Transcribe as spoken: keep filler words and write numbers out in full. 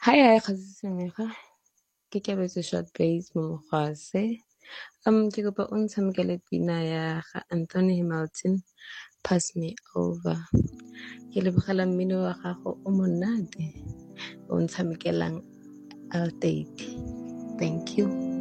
Hi, hi, Kgaitsanyega. Ke Kebetse Short Bass mo Mogwase. Um, ke kopa o ntshamekele pina ya ga Anthony Hamilton, Pass Me Over. Ke lebogela mmino wa gago o monate o ntshamekelang all date. Thank you.